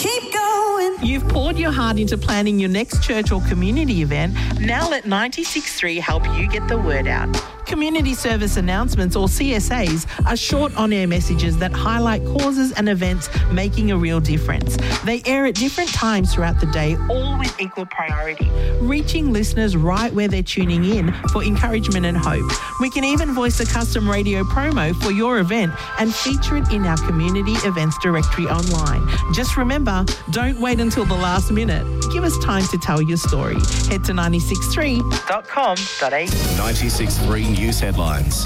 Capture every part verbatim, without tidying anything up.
keep going. You've poured your heart into planning your next church or community event. Now let ninety-six point three help you get the word out. Community service announcements, or C S As, are short on-air messages that highlight causes and events making a real difference. They air at different times throughout the day, all with equal priority, reaching listeners right where they're tuning in for encouragement and hope. We can even voice a custom radio promo for your event and feature it in our community events directory online. Just remember, don't wait until the last minute. Give us time to tell your story. Head to ninety-six point three dot com dot a u. ninety-six point three News Headlines.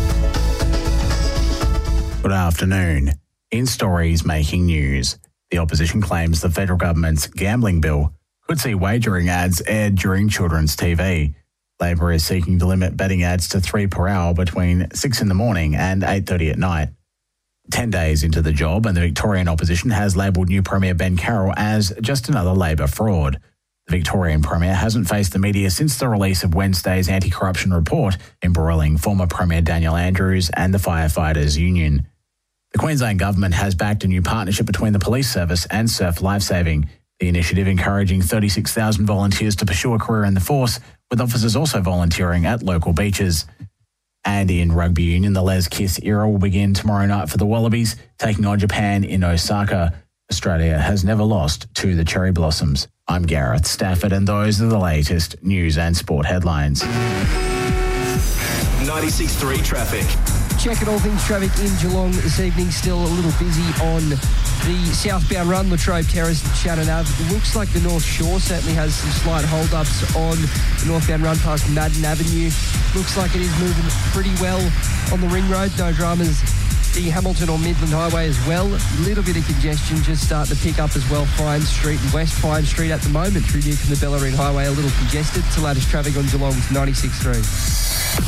Good afternoon. In stories making news, the opposition claims the federal government's gambling bill could see wagering ads aired during children's T V. Labor is seeking to limit betting ads to three per hour between six in the morning and eight thirty at night. Ten days into the job, and the Victorian opposition has labelled new Premier Ben Carroll as just another Labor fraud. The Victorian Premier hasn't faced the media since the release of Wednesday's anti-corruption report embroiling former Premier Daniel Andrews and the Firefighters Union. The Queensland Government has backed a new partnership between the Police Service and Surf Lifesaving, the initiative encouraging thirty-six thousand volunteers to pursue a career in the force, with officers also volunteering at local beaches. And in rugby union, the Les Kiss era will begin tomorrow night for the Wallabies, taking on Japan in Osaka. Australia has never lost to the Cherry Blossoms. I'm Gareth Stafford, and those are the latest news and sport headlines. ninety-six point three traffic. Checking all things traffic in Geelong this evening. Still a little busy on the southbound run, Latrobe Terrace and Shannon Ave. Looks like the North Shore certainly has some slight hold-ups on the northbound run past Madden Avenue. Looks like it is moving pretty well on the ring road. No dramas. The Hamilton or Midland Highway as well. A little bit of congestion just starting to pick up as well. Pine Street and West Pine Street at the moment through Newcombe the Bellarine Highway, a little congested. To latest traffic on Geelong's ninety-six point three.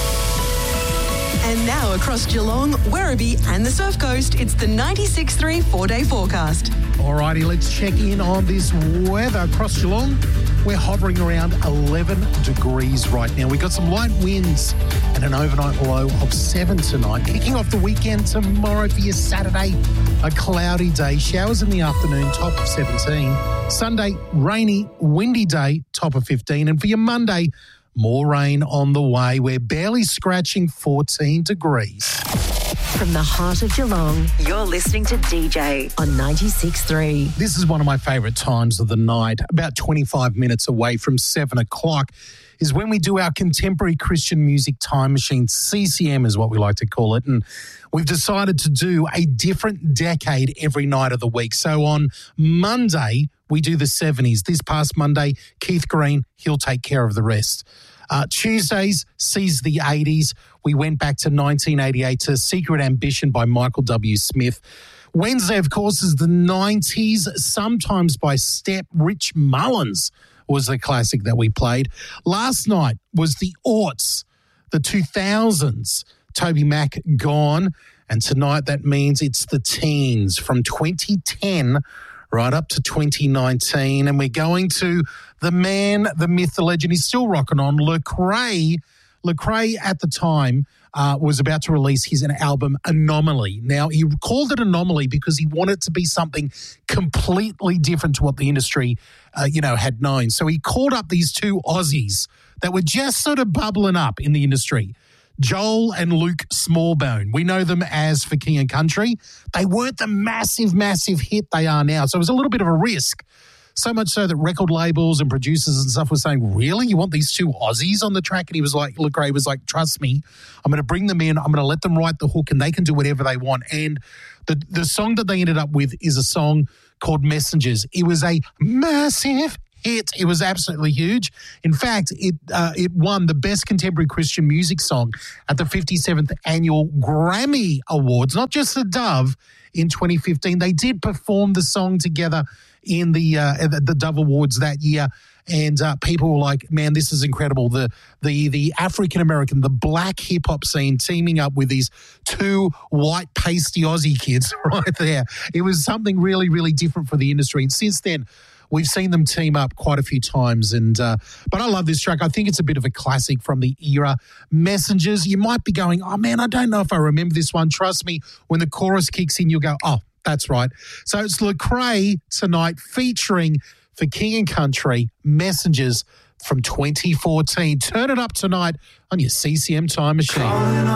And now across Geelong, Werribee and the Surf Coast, it's the ninety-six point three four-day forecast. Alrighty, let's check in on this weather across Geelong. We're hovering around eleven degrees right now. We've got some light winds and an overnight low of seven tonight. Kicking off the weekend tomorrow for your Saturday, a cloudy day. Showers in the afternoon, top of seventeen. Sunday, rainy, windy day, top of fifteen. And for your Monday, more rain on the way. We're barely scratching fourteen degrees. From the heart of Geelong, you're listening to D J on ninety-six point three. This is one of my favourite times of the night. About twenty-five minutes away from seven o'clock is when we do our Contemporary Christian Music Time Machine. C C M is what we like to call it. And we've decided to do a different decade every night of the week. So on Monday, we do the seventies. This past Monday, Keith Green, he'll take care of the rest. Uh, Tuesdays sees the eighties. We went back to nineteen eighty-eight to Secret Ambition by Michael W. Smith. Wednesday, of course, is the nineties, sometimes by Step. Rich Mullins was the classic that we played. Last night was the aughts, the two thousands, Toby Mac gone. And tonight that means it's the teens from twenty ten right up to twenty nineteen. And we're going to the man, the myth, the legend. He's still rocking on. Lecrae. Lecrae at the time uh, was about to release his an album Anomaly. Now, he called it Anomaly because he wanted to be something completely different to what the industry, uh, you know, had known. So he called up these two Aussies that were just sort of bubbling up in the industry. Joel and Luke Smallbone. We know them as For King and Country. They weren't the massive, massive hit they are now. So it was a little bit of a risk. So much so that record labels and producers and stuff were saying, really? You want these two Aussies on the track? And he was like, Lecrae was like, trust me, I'm going to bring them in. I'm going to let them write the hook and they can do whatever they want. And the, the song that they ended up with is a song called Messengers. It was a massive hit. It was absolutely huge. In fact, it uh, it won the Best Contemporary Christian Music Song at the fifty-seventh Annual Grammy Awards, not just the Dove in twenty fifteen. They did perform the song together in the uh, the Dove Awards that year, and uh, people were like, man, this is incredible. The the the African-American, the black hip-hop scene teaming up with these two white pasty Aussie kids right there. It was something really, really different for the industry. And since then, we've seen them team up quite a few times, and uh, but I love this track. I think it's a bit of a classic from the era. Messengers, you might be going, oh, man, I don't know if I remember this one. Trust me, when the chorus kicks in, you'll go, oh, That's right. So it's Lecrae tonight featuring for King and Country Messengers from twenty fourteen. Turn it up tonight on your C C M Time Machine.